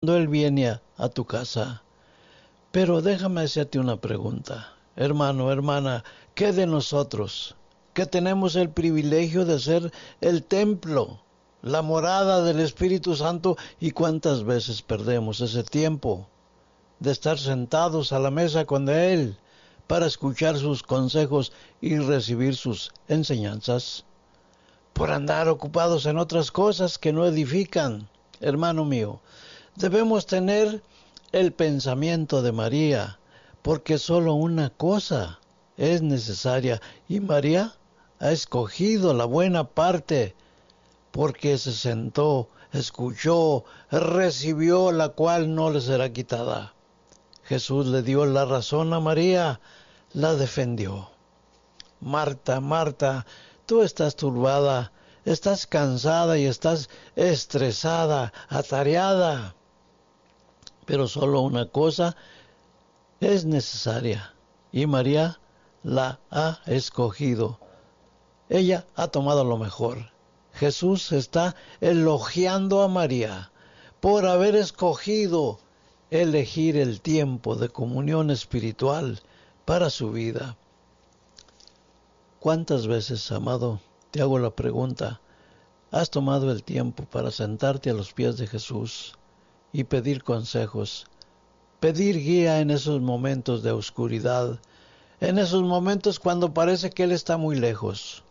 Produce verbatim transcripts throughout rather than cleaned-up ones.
Él viene a, a tu casa. Pero déjame hacerte una pregunta. Hermano, hermana, ¿qué de nosotros? Que tenemos el privilegio de ser el templo, la morada del Espíritu Santo, y cuántas veces perdemos ese tiempo de estar sentados a la mesa con Él para escuchar sus consejos y recibir sus enseñanzas, por andar ocupados en otras cosas que no edifican. Hermano mío, debemos tener el pensamiento de María, porque solo una cosa es necesaria, y María ha escogido la buena parte, porque se sentó, escuchó, recibió, la cual no le será quitada. Jesús le dio la razón a María, la defendió. Marta, Marta, tú estás turbada, estás cansada y estás estresada, atareada. Pero solo una cosa es necesaria, y María la ha escogido. Ella ha tomado lo mejor. Jesús está elogiando a María por haber escogido elegir el tiempo de comunión espiritual para su vida. ¿Cuántas veces, amado, te hago la pregunta, has tomado el tiempo para sentarte a los pies de Jesús y pedir consejos, pedir guía en esos momentos de oscuridad, en esos momentos cuando parece que Él está muy lejos?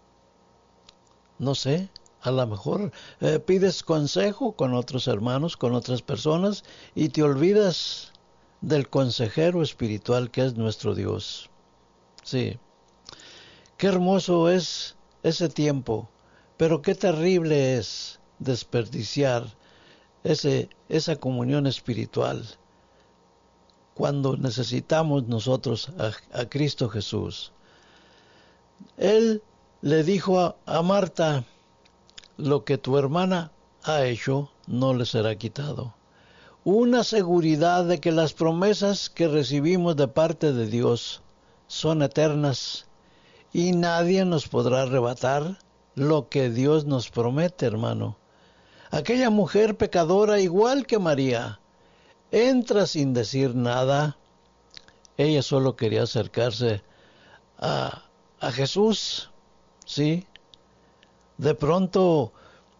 No sé, a lo mejor eh, pides consejo con otros hermanos, con otras personas, y te olvidas del consejero espiritual que es nuestro Dios. Sí, qué hermoso es ese tiempo, pero qué terrible es desperdiciar ese, esa comunión espiritual cuando necesitamos nosotros a, a Cristo Jesús. Él le dijo a, a Marta, lo que tu hermana ha hecho no le será quitado. Una seguridad de que las promesas que recibimos de parte de Dios son eternas y nadie nos podrá arrebatar lo que Dios nos promete, hermano. Aquella mujer pecadora, igual que María, entra sin decir nada. Ella solo quería acercarse a, a Jesús, ¿sí? De pronto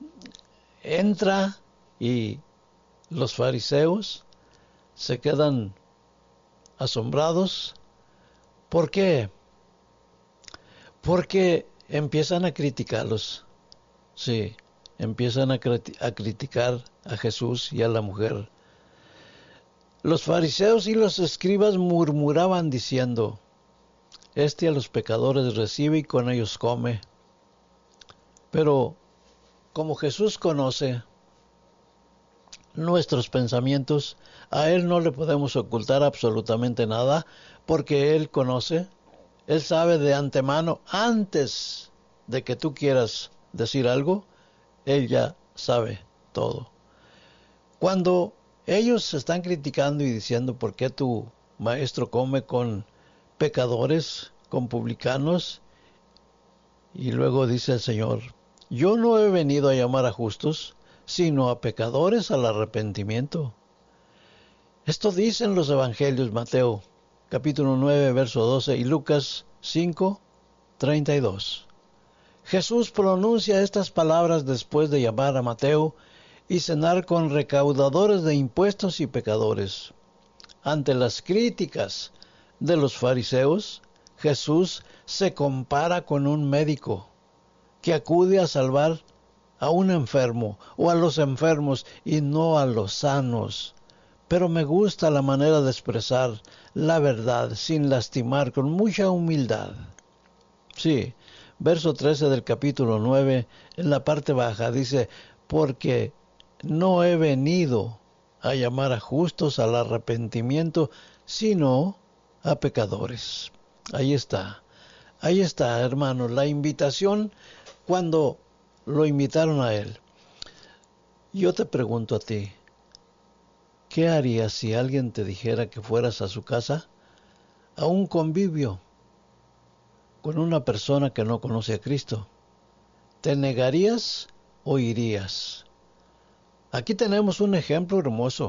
entra y los fariseos se quedan asombrados. ¿Por qué? Porque empiezan a criticarlos. Sí, empiezan a, crit- a criticar a Jesús y a la mujer. Los fariseos y los escribas murmuraban diciendo, este a los pecadores recibe y con ellos come. Pero como Jesús conoce nuestros pensamientos, a Él no le podemos ocultar absolutamente nada, porque Él conoce, Él sabe de antemano, antes de que tú quieras decir algo, Él ya sabe todo. Cuando ellos están criticando y diciendo por qué tu maestro come con pecadores, con publicanos, y luego dice el Señor, yo no he venido a llamar a justos, sino a pecadores al arrepentimiento. Esto dicen los evangelios, Mateo, capítulo nueve, verso doce, y Lucas cinco, treinta y dos. Jesús pronuncia estas palabras después de llamar a Mateo y cenar con recaudadores de impuestos y pecadores. Ante las críticas de los fariseos, Jesús se compara con un médico que acude a salvar a un enfermo o a los enfermos y no a los sanos. Pero me gusta la manera de expresar la verdad sin lastimar, con mucha humildad. Sí, verso trece del capítulo nueve, en la parte baja, dice, porque no he venido a llamar a justos al arrepentimiento, sino a pecadores. Ahí está, ahí está, hermanos, la invitación cuando lo invitaron a Él. Yo te pregunto a ti, ¿qué harías si alguien te dijera que fueras a su casa, a un convivio, con una persona que no conoce a Cristo? ¿Te negarías o irías? Aquí tenemos un ejemplo hermoso.